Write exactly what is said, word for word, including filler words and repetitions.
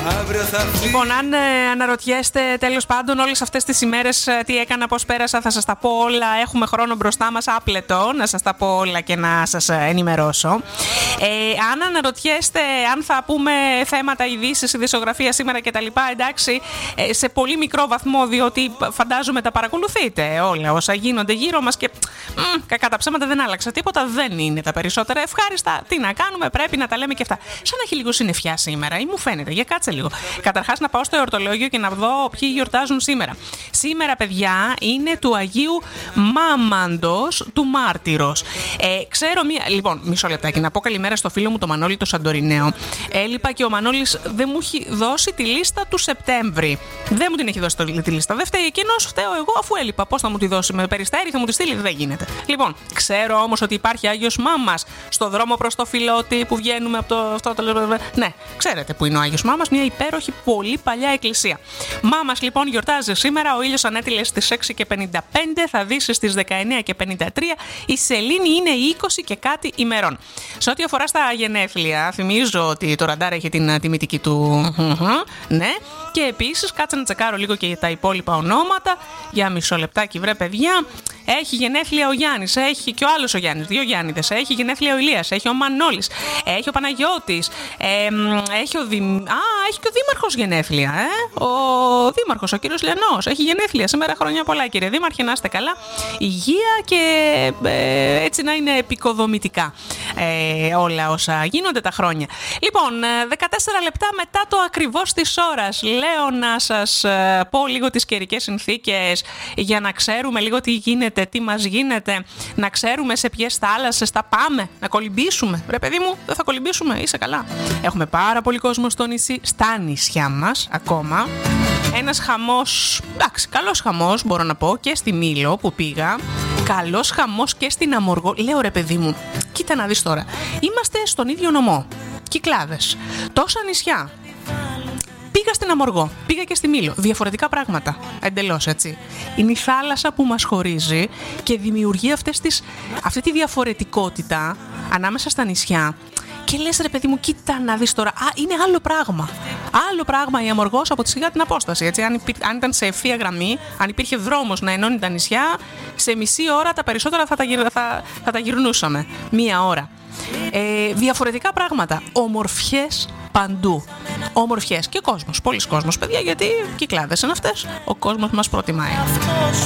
Λοιπόν, αν ε, αναρωτιέστε τέλος πάντων όλες αυτές τις ημέρες ε, τι έκανα, πώς πέρασα, θα σας τα πω όλα. Έχουμε χρόνο μπροστά μας άπλετο να σας τα πω όλα και να σας ε, ενημερώσω. Ε, αν αναρωτιέστε αν θα πούμε θέματα ειδήσεις, ειδησιογραφία σήμερα κτλ., εντάξει, ε, σε πολύ μικρό βαθμό, διότι φαντάζομαι τα παρακολουθείτε όλα όσα γίνονται γύρω μας και μ, κακά τα ψέματα δεν άλλαξε τίποτα, δεν είναι τα περισσότερα ευχάριστα. Τι να κάνουμε, πρέπει να τα λέμε και αυτά. Σαν να έχει λίγο συννεφιά σήμερα ή μου φαίνεται, για κάτσε λίγο. Καταρχάς να πάω στο εορτολόγιο και να δω ποιοι γιορτάζουν σήμερα. Σήμερα, παιδιά, είναι του Αγίου Μάμαντος του Μάρτυρος. Ε, ξέρω μία. Λοιπόν, μισό λεπτάκι να πω καλημέρα στο φίλο μου το Μανώλη το Σαντορινέο. Έλειπα και ο Μανώλης δεν μου έχει δώσει τη λίστα του Σεπτέμβρη. Δεν μου την έχει δώσει τη λίστα. Δεν φταίει εκείνος, φταίω εγώ αφού έλειπα. Πώς θα μου τη δώσει, με περιστέρι, θα μου τη στείλει, δεν γίνεται. Λοιπόν, ξέρω όμως ότι υπάρχει Άγιος Μάμας στο δρόμο προς το Φιλότη που βγαίνουμε από το. Αυτό το... Ναι, ξέρετε που είναι ο Άγιος Μάμας, μια υπέροχη πολύ παλιά εκκλησία. Μάμας λοιπόν γιορτάζει σήμερα, ο ήλιος ανέτειλε στις έξι και πενήντα πέντε, θα δύσει στις δεκαεννιά και πενήντα τρία, η σελήνη είναι είκοσι και κάτι ημερών. Σε ό,τι αφορά στα γενέθλια, θυμίζω ότι το ραντάρ έχει την τιμητική του. Ναι, και επίσης κάτσε να τσεκάρω λίγο και τα υπόλοιπα ονόματα. Για μισό λεπτάκι, βρε παιδιά. Έχει γενέθλια ο Γιάννης, έχει και ο άλλος ο Γιάννης, δύο Γιάννηδες. Έχει γενέθλια ο Ηλίας, έχει ο Μανώλης, έχει ο Παναγιώτης, ε, έχει, ο Δη... Α, έχει και ο Δήμαρχος γενέθλια. Ε? Ο Δήμαρχος, ο κύριος Λιανός, έχει γενέθλια. Σήμερα χρόνια πολλά, κύριε Δήμαρχε, να είστε καλά. Υγεία και ε, έτσι να είναι επικοδομητικά ε, όλα όσα γίνονται τα χρόνια. Λοιπόν, δεκατέσσερα λεπτά μετά το ακριβώς της ώρας, λέω να σας ε, πω λίγο τις καιρικές συνθήκες για να ξέρουμε λίγο τι γίνεται. Τι μας γίνεται, να ξέρουμε σε ποιες θάλασσες θα πάμε, να κολυμπήσουμε. Ρε παιδί μου, δεν θα κολυμπήσουμε, είσαι καλά. Έχουμε πάρα πολύ κόσμο στο νησί, στα νησιά μας ακόμα. Ένας χαμός, εντάξει, καλός χαμός μπορώ να πω και στη Μήλο που πήγα. Καλός χαμός και στην Αμοργό. Λέω ρε παιδί μου, κοίτα να δεις τώρα. Είμαστε στον ίδιο νομό. Κυκλάδες. Τόσα νησιά. Πήγα στην Αμοργό, πήγα και στη Μήλο. Διαφορετικά πράγματα. Εντελώς έτσι. Είναι η θάλασσα που μας χωρίζει και δημιουργεί αυτές τις, αυτή τη διαφορετικότητα ανάμεσα στα νησιά. Και λες ρε παιδί μου, κοίτα να δεις τώρα. Α, είναι άλλο πράγμα. Άλλο πράγμα η Αμοργός από τη σιγά την απόσταση. Έτσι. Αν, υπή, αν ήταν σε ευθεία γραμμή, αν υπήρχε δρόμος να ενώνει τα νησιά, σε μισή ώρα τα περισσότερα θα τα, θα, θα τα γυρνούσαμε. Μία ώρα. Ε, διαφορετικά πράγματα. Ομορφιές παντού. Όμορφιες και κόσμος. Πολλοί κόσμος, παιδιά, γιατί κυκλάδες είναι αυτές. Ο κόσμος μας προτιμάει.